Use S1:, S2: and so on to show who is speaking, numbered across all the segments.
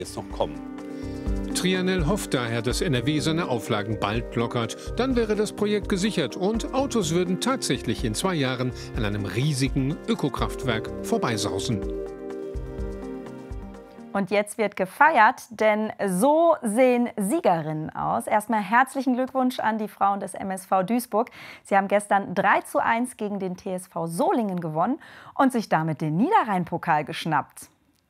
S1: jetzt noch kommen.
S2: Trianel hofft daher, dass NRW seine Auflagen bald lockert. Dann wäre das Projekt gesichert und Autos würden tatsächlich in 2 Jahren an einem riesigen Ökokraftwerk vorbeisausen.
S3: Und jetzt wird gefeiert, denn so sehen Siegerinnen aus. Erstmal herzlichen Glückwunsch an die Frauen des MSV Duisburg. Sie haben gestern 3:1 gegen den TSV Solingen gewonnen und sich damit den Niederrhein-Pokal geschnappt.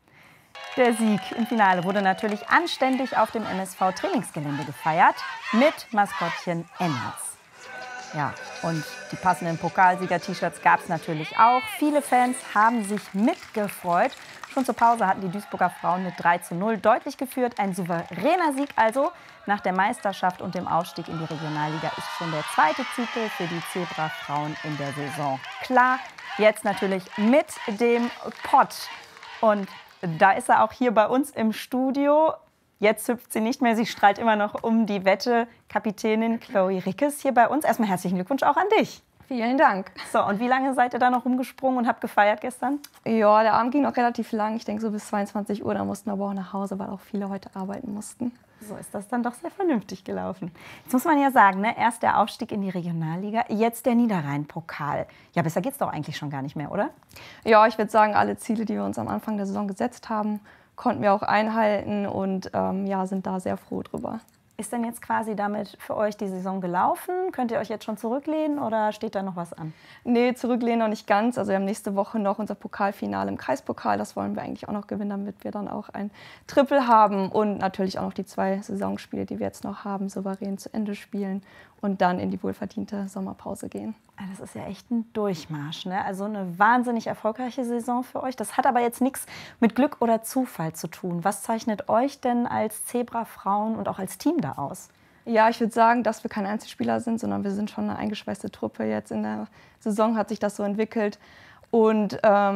S3: Der Sieg im Finale wurde natürlich anständig auf dem MSV-Trainingsgelände gefeiert mit Maskottchen Ennerts. Ja, und die passenden Pokalsieger-T-Shirts gab es natürlich auch. Viele Fans haben sich mitgefreut. Schon zur Pause hatten die Duisburger Frauen mit 3:0 deutlich geführt. Ein souveräner Sieg also. Nach der Meisterschaft und dem Aufstieg in die Regionalliga ist schon der 2. Titel für die Zebra-Frauen in der Saison klar. Jetzt natürlich mit dem Pott. Und da ist er auch hier bei uns im Studio. Jetzt hüpft sie nicht mehr, sie strahlt immer noch um die Wette. Kapitänin Chloe Rickes hier bei uns. Erstmal herzlichen Glückwunsch auch an dich.
S4: Vielen Dank.
S3: So, und wie lange seid ihr da noch rumgesprungen und habt gefeiert gestern?
S4: Ja, der Abend ging noch relativ lang. Ich denke so bis 22 Uhr. Da mussten wir aber auch nach Hause, weil auch viele heute arbeiten mussten.
S3: So ist das dann doch sehr vernünftig gelaufen. Jetzt muss man ja sagen, ne? Erst der Aufstieg in die Regionalliga, jetzt der Niederrhein-Pokal. Ja, besser geht's doch eigentlich schon gar nicht mehr, oder?
S4: Ja, ich würde sagen, alle Ziele, die wir uns am Anfang der Saison gesetzt haben, konnten wir auch einhalten und ja, sind da sehr froh drüber.
S3: Ist denn jetzt quasi damit für euch die Saison gelaufen? Könnt ihr euch jetzt schon zurücklehnen oder steht da noch was an?
S4: Nee, zurücklehnen noch nicht ganz. Also wir haben nächste Woche noch unser Pokalfinale im Kreispokal. Das wollen wir eigentlich auch noch gewinnen, damit wir dann auch ein Triple haben. Und natürlich auch noch die 2 Saisonspiele, die wir jetzt noch haben, souverän zu Ende spielen und dann in die wohlverdiente Sommerpause gehen.
S3: Das ist ja echt ein Durchmarsch, ne? Also eine wahnsinnig erfolgreiche Saison für euch. Das hat aber jetzt nichts mit Glück oder Zufall zu tun. Was zeichnet euch denn als Zebra-Frauen und auch als Team da aus?
S4: Ja, ich würde sagen, dass wir kein Einzelspieler sind, sondern wir sind schon eine eingeschweißte Truppe. Jetzt in der Saison hat sich das so entwickelt. Und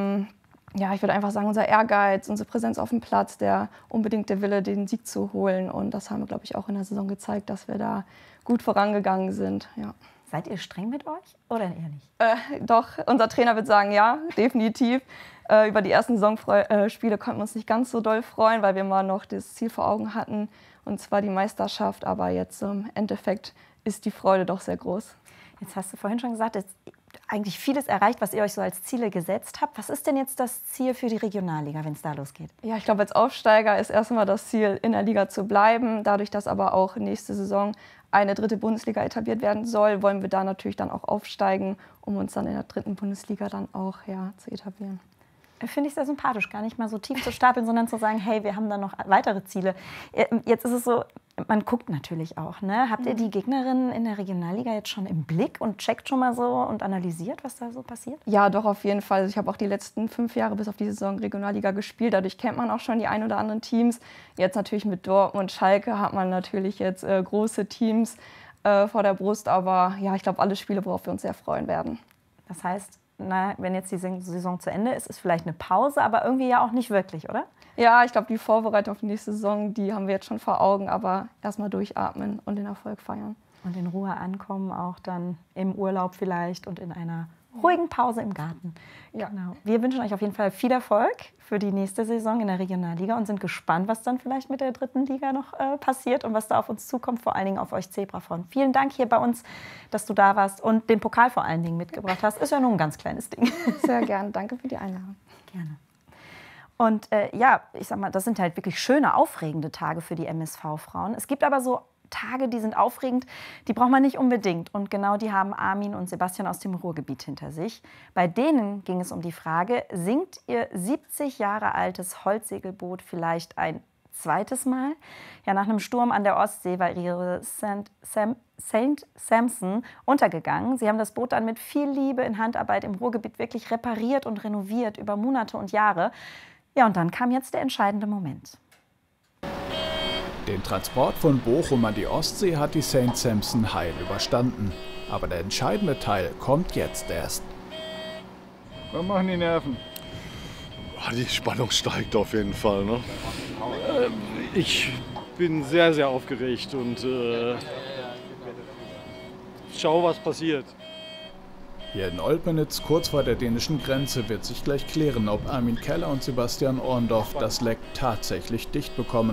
S4: ja, ich würde einfach sagen, unser Ehrgeiz, unsere Präsenz auf dem Platz, der unbedingte Wille, den Sieg zu holen. Und das haben wir, glaube ich, auch in der Saison gezeigt, dass wir da gut vorangegangen sind. Ja.
S3: Seid ihr streng mit euch oder eher nicht?
S4: Doch, unser Trainer wird sagen, ja, definitiv. Über die ersten Saisonspiele konnten wir uns nicht ganz so doll freuen, weil wir mal noch das Ziel vor Augen hatten, und zwar die Meisterschaft. Aber jetzt im Endeffekt ist die Freude doch sehr groß.
S3: Jetzt hast du vorhin schon gesagt, jetzt eigentlich vieles erreicht, was ihr euch so als Ziele gesetzt habt. Was ist denn jetzt das Ziel für die Regionalliga, wenn es da losgeht?
S4: Ja, ich glaube, als Aufsteiger ist erstmal das Ziel, in der Liga zu bleiben. Dadurch, dass aber auch nächste Saison eine 3. Bundesliga etabliert werden soll, wollen wir da natürlich dann auch aufsteigen, um uns dann in der 3. Bundesliga dann auch zu etablieren.
S3: Finde ich sehr sympathisch, gar nicht mal so tief zu stapeln, sondern zu sagen, hey, wir haben da noch weitere Ziele. Jetzt ist es so, man guckt natürlich auch, ne? Habt ihr die Gegnerinnen in der Regionalliga jetzt schon im Blick und checkt schon mal so und analysiert, was da so passiert?
S4: Ja, doch, auf jeden Fall. Also ich habe auch die letzten 5 Jahre bis auf die Saison Regionalliga gespielt. Dadurch kennt man auch schon die ein oder anderen Teams. Jetzt natürlich mit Dortmund, Schalke hat man natürlich jetzt große Teams vor der Brust. Aber ja, ich glaube, alle Spiele, worauf wir uns sehr freuen werden.
S3: Das heißt, wenn jetzt die Saison zu Ende ist, ist vielleicht eine Pause, aber irgendwie ja auch nicht wirklich, oder?
S4: Ja, ich glaube, die Vorbereitung auf die nächste Saison, die haben wir jetzt schon vor Augen, aber erstmal durchatmen und den Erfolg feiern.
S3: Und in Ruhe ankommen, auch dann im Urlaub vielleicht und in einer ruhigen Pause im Garten.
S4: Ja.
S3: Genau. Wir wünschen euch auf jeden Fall viel Erfolg für die nächste Saison in der Regionalliga und sind gespannt, was dann vielleicht mit der 3. Liga noch passiert und was da auf uns zukommt, vor allen Dingen auf euch Zebrafrauen. Vielen Dank hier bei uns, dass du da warst und den Pokal vor allen Dingen mitgebracht hast. Ist ja nur ein ganz kleines Ding.
S4: Sehr gerne. Danke für die Einladung.
S3: Gerne. Und ja, ich sag mal, das sind halt wirklich schöne, aufregende Tage für die MSV-Frauen. Es gibt aber so Tage, die sind aufregend, die braucht man nicht unbedingt. Und genau die haben Armin und Sebastian aus dem Ruhrgebiet hinter sich. Bei denen ging es um die Frage, sinkt ihr 70 Jahre altes Holzsegelboot vielleicht ein zweites Mal? Ja, nach einem Sturm an der Ostsee war ihre St. Sampson untergegangen. Sie haben das Boot dann mit viel Liebe in Handarbeit im Ruhrgebiet wirklich repariert und renoviert über Monate und Jahre. Ja, und dann kam jetzt der entscheidende Moment.
S5: Den Transport von Bochum an die Ostsee hat die St. Sampson heil überstanden. Aber der entscheidende Teil kommt jetzt erst.
S6: Was machen die Nerven?
S7: Die Spannung steigt auf jeden Fall, ne?
S6: Ich bin sehr, sehr aufgeregt und schau, was passiert.
S5: Hier in Olpenitz, kurz vor der dänischen Grenze, wird sich gleich klären, ob Armin Keller und Sebastian Orndorff das Leck tatsächlich dicht bekommen.